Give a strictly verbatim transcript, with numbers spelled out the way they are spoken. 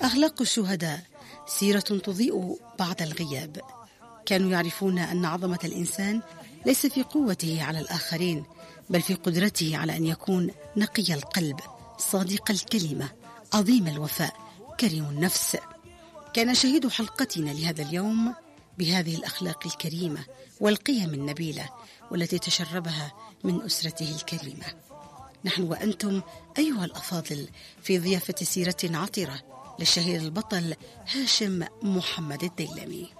أخلاق الشهداء سيرة تضيء بعد الغياب. كانوا يعرفون أن عظمة الإنسان ليس في قوته على الآخرين، بل في قدرته على أن يكون نقي القلب، صادق الكلمة، عظيم الوفاء، كريم النفس. كان شهيد حلقتنا لهذا اليوم بهذه الأخلاق الكريمة والقيم النبيلة والتي تشربها من أسرته الكريمة. نحن وأنتم أيها الأفاضل في ضيافة سيرة عطرة للشهير البطل هاشم محمد الديلمي.